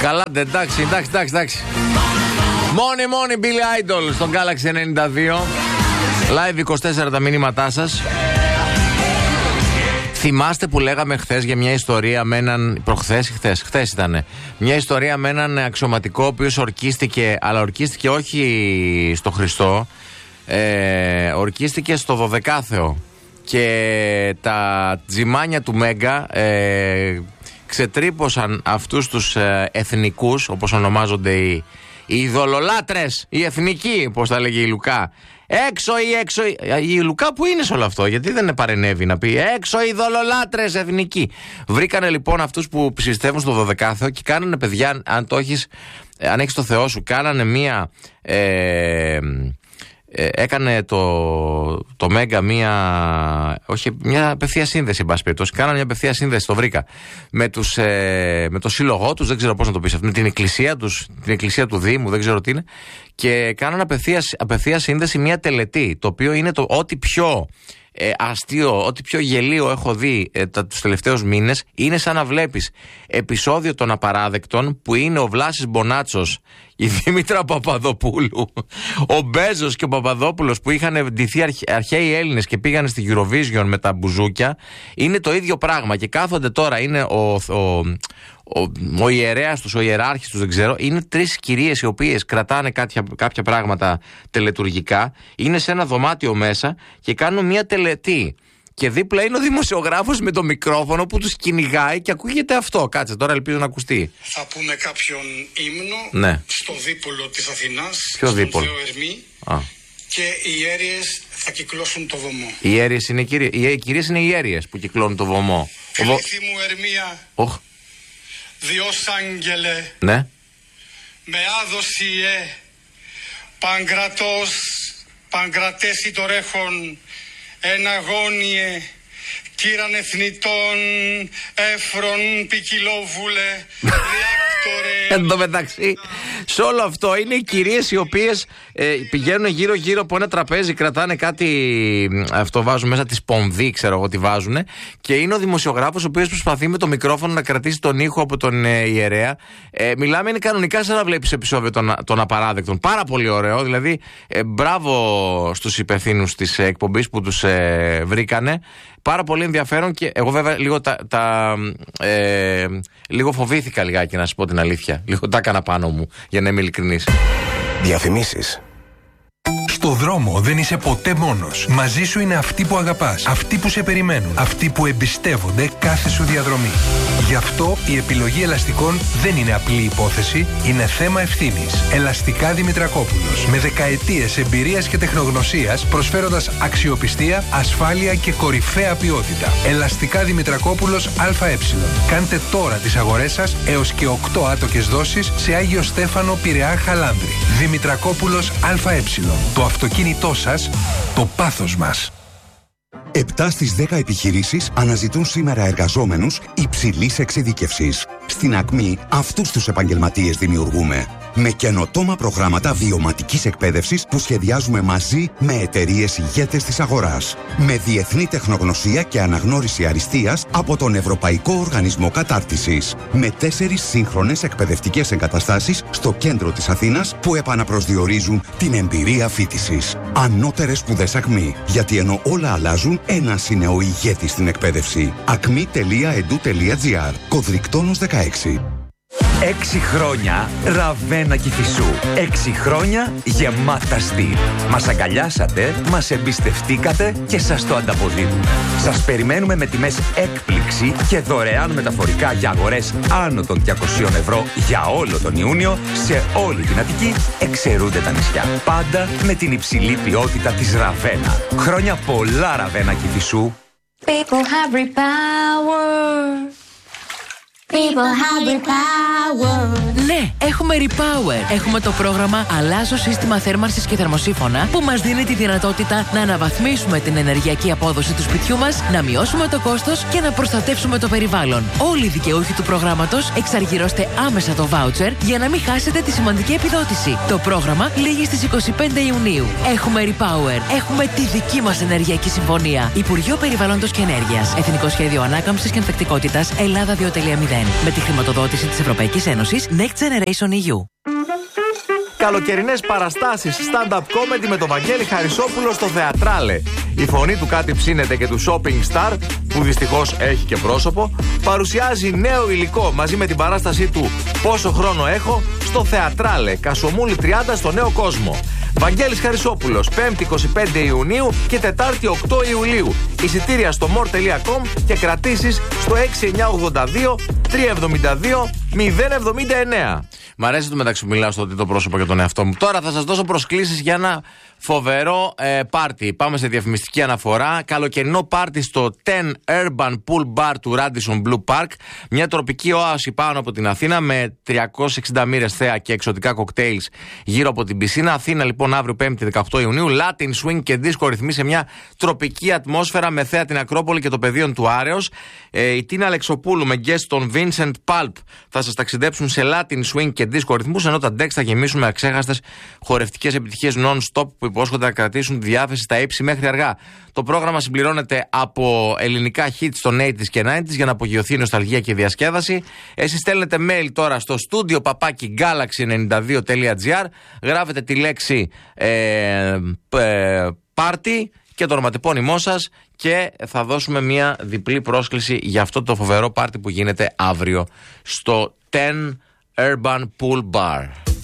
Χαλάτε, εντάξει. Μόνη Billy Idol στον Galaxy 92. Live 24 τα μηνύματά σας. Θυμάστε που λέγαμε χθες για μια ιστορία με έναν. Χθες ήτανε. Μια ιστορία με έναν αξιωματικό ο οποίος ορκίστηκε, αλλά ορκίστηκε όχι στο Χριστό, ορκίστηκε στο 12άθεο. Και τα τζιμάνια του Μέγκα ξετρύπωσαν αυτούς τους εθνικούς, όπως ονομάζονται οι ειδωλολάτρες, οι εθνικοί, όπως τα λέγει η Λουκά. Έξω. Η Λουκά που είναι σε όλο αυτό, γιατί δεν παρενέβη να πει έξω οι ειδωλολάτρες εθνικοί. Βρήκανε λοιπόν αυτούς που πιστεύουν στο 12άθεο και κάνανε, παιδιά, αν έχεις το Θεό σου, κάνανε μία. Έκανε το Μέγκα μια απευθεία σύνδεση, εν πάση περιπτώσει. Κάνανε μια απευθεία σύνδεση, το βρήκα. Με το σύλλογό τους, δεν ξέρω πώς να το πεις αυτό, με την εκκλησία τους, την εκκλησία του Δήμου, δεν ξέρω τι είναι. Και κάνανε απευθεία σύνδεση μια τελετή, το οποίο είναι το ό,τι πιο αστείο, ό,τι πιο γελίο έχω δει τους τελευταίους μήνες. Είναι σαν να βλέπεις επεισόδιο των Απαράδεκτων, που είναι ο Βλάσης Μπονάτσος, η Δήμητρα Παπαδοπούλου, ο Μπέζος και ο Παπαδόπουλος, που είχαν ντυθεί αρχαίοι Έλληνες και πήγανε στη Eurovision με τα μπουζούκια. Είναι το ίδιο πράγμα και κάθονται τώρα, είναι ο ιερέας τους, ο ιεράρχης τους, δεν ξέρω. Είναι τρεις κυρίες οι οποίες κρατάνε κάποια πράγματα τελετουργικά. Είναι σε ένα δωμάτιο μέσα και κάνουν μια τελετή. Και δίπλα είναι ο δημοσιογράφος με το μικρόφωνο που τους κυνηγάει και ακούγεται αυτό. Κάτσε τώρα, ελπίζω να ακουστεί. Θα πούμε κάποιον ύμνο, ναι, στο δίπολο της Αθηνάς. Ποιο δίπολο? Θεό Ερμή. Και οι ιέρειες θα κυκλώσουν το βωμό. Οι ιέρειες είναι οι κυρίες είναι οι ιέρειες που κυκλώνουν το βωμό. Κλήθη μου Ερμία, Διός Άγγελε, ναι, με άδοση Παγκρατέσι το ρέχον, εναγώνιε, κύραν εθνητών, έφρον, ποικιλόβουλε, διάκτορε. Εν τω μεταξύ, σε όλο αυτό είναι οι κυρίες οι οποίες πηγαίνουν γύρω-γύρω από ένα τραπέζι, κρατάνε κάτι, αυτό βάζουν μέσα τη σπονδί, ξέρω εγώ τι βάζουν, και είναι ο δημοσιογράφος ο οποίος προσπαθεί με το μικρόφωνο να κρατήσει τον ήχο από τον ιερέα. Μιλάμε, είναι κανονικά σαν να βλέπεις επεισόδιο των Απαράδεκτων. Πάρα πολύ ωραίο, δηλαδή μπράβο στους υπευθύνους της εκπομπής που τους βρήκανε. Πάρα πολύ ενδιαφέρον και εγώ βέβαια λίγο φοβήθηκα λιγάκι, να σου πω την αλήθεια. Λίγο τα έκανα πάνω μου, για να είμαι ειλικρινής. Διαφημίσεις. Στο δρόμο δεν είσαι ποτέ μόνος. Μαζί σου είναι αυτοί που αγαπάς, αυτοί που σε περιμένουν, αυτοί που εμπιστεύονται κάθε σου διαδρομή. Γι' αυτό η επιλογή ελαστικών δεν είναι απλή υπόθεση, είναι θέμα ευθύνης. Ελαστικά Δημητρακόπουλος. Με δεκαετίες εμπειρίας και τεχνογνωσίας, προσφέροντας αξιοπιστία, ασφάλεια και κορυφαία ποιότητα. Ελαστικά Δημητρακόπουλος ΑΕ. Κάντε τώρα τις αγορές σας έως και 8 άτοκες δόσεις σε Άγιο Στέφανο, Πειραιά, Χαλάνδρη. Δημητρακόπουλος ΑΕ. Το αυτοκίνητό σας, το πάθος μας. 7 στις 10 επιχειρήσεις αναζητούν σήμερα εργαζόμενους υψηλής εξειδίκευσης. Στην Ακμή αυτούς τους επαγγελματίες δημιουργούμε. Με καινοτόμα προγράμματα βιωματικής εκπαίδευσης που σχεδιάζουμε μαζί με εταιρείες ηγέτες της αγοράς. Με διεθνή τεχνογνωσία και αναγνώριση αριστείας από τον Ευρωπαϊκό Οργανισμό Κατάρτισης. Με 4 σύγχρονες εκπαιδευτικές εγκαταστάσεις στο κέντρο της Αθήνας που επαναπροσδιορίζουν την εμπειρία φοιτησης. Ανώτερες σπουδές Ακμή. Γιατί ενώ όλα αλλάζουν, ένας είναι ο ηγέτης στην εκπαίδευση. acmi.edu.gr. Κωδρικτόνος 16. 6 χρόνια Ραβένα Κηφισού. 6 χρόνια γεμάτα στυλ. Μας αγκαλιάσατε, μας εμπιστευτήκατε και σας το ανταποδίδουμε. Σας περιμένουμε με τιμές έκπληξη και δωρεάν μεταφορικά για αγορές άνω των 200 ευρώ για όλο τον Ιούνιο σε όλη την Αττική, εξαιρούνται τα νησιά. Πάντα με την υψηλή ποιότητα της Ραβένα. Χρόνια πολλά Ραβένα Κηφισού. People have repower. People have repower. Ναι, έχουμε Repower. Έχουμε το πρόγραμμα Αλλάζω σύστημα θέρμανσης και θερμοσύφωνα που μας δίνει τη δυνατότητα να αναβαθμίσουμε την ενεργειακή απόδοση του σπιτιού μας, να μειώσουμε το κόστος και να προστατεύσουμε το περιβάλλον. Όλοι οι δικαιούχοι του προγράμματος εξαργυρώστε άμεσα το βάουτσερ για να μην χάσετε τη σημαντική επιδότηση. Το πρόγραμμα λήγει στις 25 Ιουνίου. Έχουμε Repower. Έχουμε τη δική μας ενεργειακή συμφωνία. Υπουργείο Περιβάλλοντος και Ενέργειας. Εθνικό Σχέδιο Ανάκαμψης και Ανθεκτικότητας. Ελλάδα 2.0. με τη χρηματοδότηση της Ευρωπαϊκής Ένωσης Next Generation EU. Καλοκαιρινές παραστάσεις stand-up comedy με τον Βαγγέλη Χαρισόπουλο στο Θεατράλε. Η φωνή του Κάτι Ψήνεται και του Shopping Star, που δυστυχώς έχει και πρόσωπο, παρουσιάζει νέο υλικό μαζί με την παράστασή του Πόσο χρόνο έχω στο Θεατράλε, Κασομούλη 30 στο Νέο Κόσμο. Βαγγέλης Χαρισόπουλος, 5η 25 Ιουνίου και Τετάρτη 8 Ιουλίου. Εισιτήρια στο more.com και κρατήσεις στο 6982 372 079. Μ' αρέσει το μεταξύ που μιλάω στο τρίτο πρόσωπο για τον εαυτό μου. Τώρα θα σας δώσω προσκλήσεις για ένα φοβερό πάρτι. Πάμε σε διαφημιστική αναφορά. Καλοκαιρινό πάρτι στο 10 Urban Pool Bar του Radisson Blue Park. Μια τροπική όαση πάνω από την Αθήνα με 360 μοίρες θέα και εξωτικά κοκτέιλς γύρω από την πισίνα. Αθήνα λοιπόν αύριο 5η 18 Ιουνίου. Latin Swing και Disco ρυθμοί σε μια τροπική ατμόσφαιρα με θέα την Ακρόπολη και το πεδίο του Άρεος. Η Τίνα Αλεξοπούλου με guest τον Vincent Pulp θα σας ταξιδέψουν σε Latin Swing και Disco ρυθμούς, ενώ τα Dex θα γεμίσουν με αξέχαστες χορευτικές επιτυχίες non-stop που υπόσχονται να κρατήσουν τη διάθεση στα ύψη μέχρι αργά. Το πρόγραμμα συμπληρώνεται από ελληνικά hits των 80s και 90s για να απογειωθεί η νοσταλγία και η διασκέδαση. Εσείς στέλνετε mail τώρα στο studio papaki-galaxy92.gr, γράφετε τη λέξη party και το ονοματεπώνυμό σας και θα δώσουμε μια διπλή πρόσκληση για αυτό το φοβερό πάρτι που γίνεται αύριο στο 10 Urban Pool Bar.